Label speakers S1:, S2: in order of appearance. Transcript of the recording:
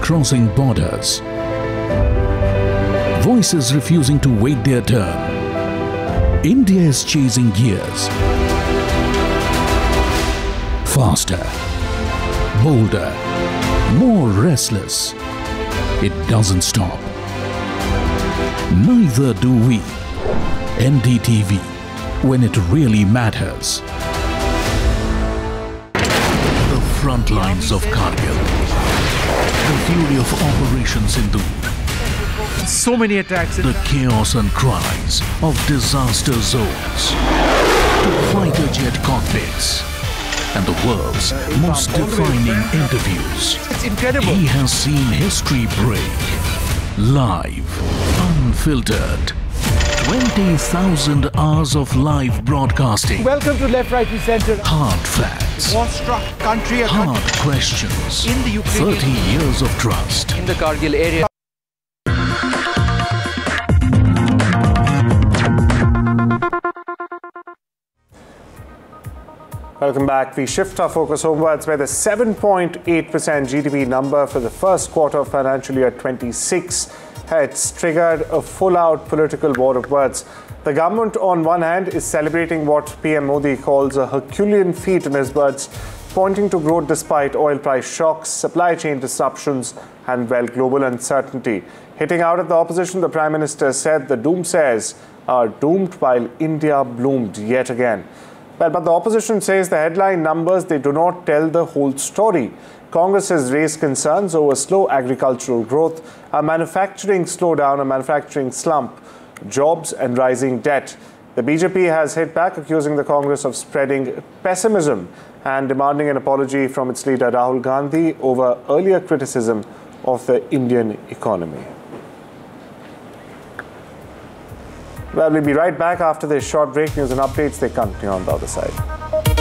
S1: crossing borders. Voices refusing to wait their turn. India is chasing gears. Faster, bolder, more restless. It doesn't stop. Neither do we. NDTV, when it really matters. The front lines of Kargil. The fury of Operation Sindoor.
S2: So many attacks.
S1: The chaos and cries of disaster zones. To fighter jet cockpits. And the world's most defining interviews.
S2: It's incredible.
S1: He has seen history break. Live, unfiltered. 20,000 hours of live broadcasting.
S2: Welcome to Left, Right and Centre.
S1: Hard facts.
S2: War-struck country.
S1: Hard questions.
S2: In the Ukraine.
S1: 30 years of trust.
S2: In the Kargil area.
S3: Welcome back. We shift our focus homewards where the 7.8% GDP number for the first quarter of financial year 26 has triggered a full-out political war of words. The government, on one hand, is celebrating what PM Modi calls a Herculean feat, in his words, pointing to growth despite oil price shocks, supply chain disruptions, and, well, global uncertainty. Hitting out at the opposition, the Prime Minister said the doomsayers are doomed while India bloomed yet again. Well, but the opposition says the headline numbers, they do not tell the whole story. Congress has raised concerns over slow agricultural growth, a manufacturing slowdown, a manufacturing slump, jobs and rising debt. The BJP has hit back, accusing the Congress of spreading pessimism and demanding an apology from its leader Rahul Gandhi over earlier criticism of the Indian economy. Well, we'll be right back after this short break. News and updates, they continue on the other side.